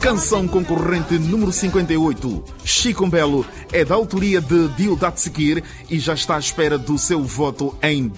Canção concorrente número 58, Chico Belo, é da autoria de Deodato Sekir e já está à espera do seu voto em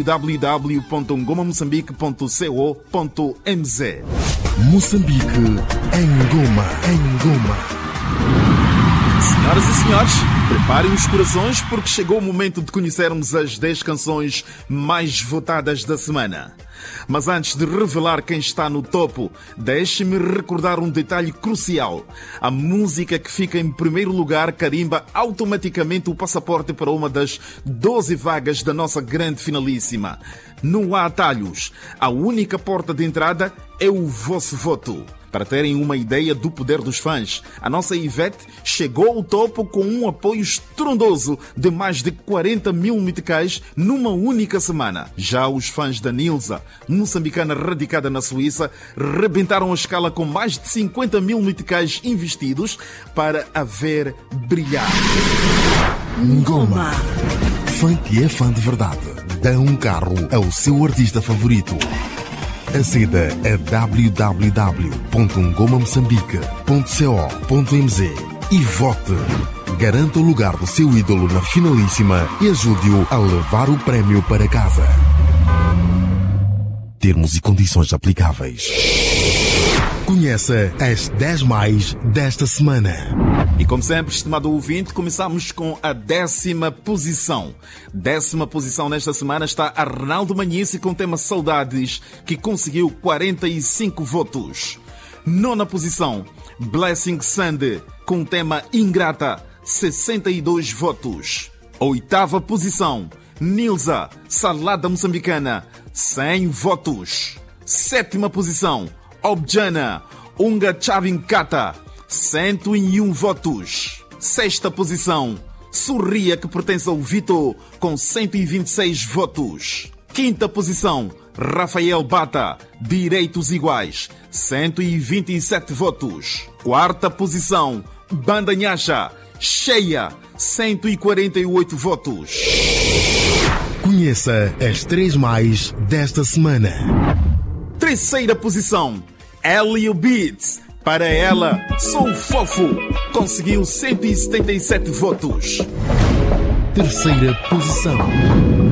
www.ngomamoçambique.co.mz. Moçambique em Goma, em Goma. Senhoras e senhores, preparem os corações porque chegou o momento de conhecermos as 10 canções mais votadas da semana. Mas antes de revelar quem está no topo, deixe-me recordar um detalhe crucial. A música que fica em primeiro lugar carimba automaticamente o passaporte para uma das 12 vagas da nossa grande finalíssima. Não há atalhos. A única porta de entrada é o vosso voto. Para terem uma ideia do poder dos fãs, a nossa Ivete chegou ao topo com um apoio estrondoso de mais de 40 mil meticais numa única semana. Já os fãs da Nilza, moçambicana radicada na Suíça, rebentaram a escala com mais de 50 mil meticais investidos para a ver brilhar. Ngoma. Funk é fã de verdade. Dá um carro ao seu artista favorito. Aceda a www.ngomamoçambique.co.mz e vote. Garanta o lugar do seu ídolo na finalíssima e ajude-o a levar o prémio para casa. Termos e condições aplicáveis. Conheça as 10 mais desta semana. E como sempre, estimado ouvinte, começamos com a 10ª posição. 10ª posição nesta semana está Arnaldo Manhice com o tema Saudades, que conseguiu 45 votos. 9ª posição, Blessing Sandy com o tema Ingrata, 62 votos. 8ª posição, Nilza, Salada Moçambicana, 100 votos. 7ª posição, Objana, Unga Chavinkata, 101 votos. 6ª posição, Sorria, que pertence ao Vitor, com 126 votos. 5ª posição, Rafael Bata, Direitos Iguais, 127 votos. 4ª posição, Banda Nhaxa, Cheia, 148 votos. Conheça as 3 mais desta semana. 3ª posição, Elio Beats, Para Ela, Sou Fofo, conseguiu 177 votos. 3ª posição,